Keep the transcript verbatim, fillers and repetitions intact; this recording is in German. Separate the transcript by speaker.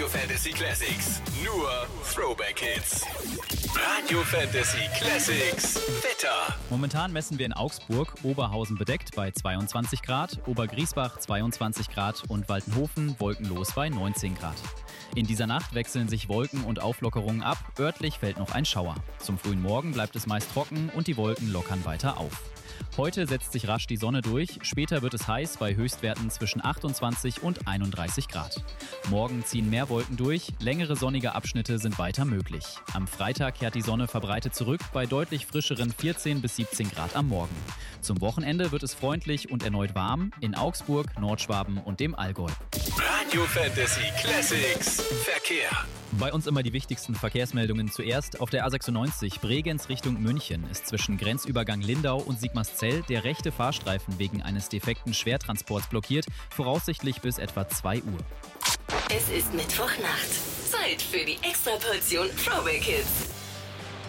Speaker 1: Radio Fantasy Classics. Nur Throwback Hits. Radio Fantasy Classics. Wetter.
Speaker 2: Momentan messen wir in Augsburg, Oberhausen bedeckt bei zweiundzwanzig Grad, Obergriesbach zweiundzwanzig Grad und Waltenhofen wolkenlos bei neunzehn Grad. In dieser Nacht wechseln sich Wolken und Auflockerungen ab, örtlich fällt noch ein Schauer. Zum frühen Morgen bleibt es meist trocken und die Wolken lockern weiter auf. Heute setzt sich rasch die Sonne durch, später wird es heiß bei Höchstwerten zwischen achtundzwanzig und einunddreißig Grad. Morgen ziehen mehr Wolken durch, längere sonnige Abschnitte sind weiter möglich. Am Freitag kehrt die Sonne verbreitet zurück bei deutlich frischeren vierzehn bis siebzehn Grad am Morgen. Zum Wochenende wird es freundlich und erneut warm in Augsburg, Nordschwaben und dem Allgäu.
Speaker 1: Radio Fantasy Classics. Verkehr.
Speaker 2: Bei uns immer die wichtigsten Verkehrsmeldungen zuerst. Auf der A sechsundneunzig Bregenz Richtung München ist zwischen Grenzübergang Lindau und Sigmarszell der rechte Fahrstreifen wegen eines defekten Schwertransports blockiert, voraussichtlich bis etwa zwei Uhr.
Speaker 3: Es ist Mittwochnacht. Zeit für die Extraportion Throwback Hits.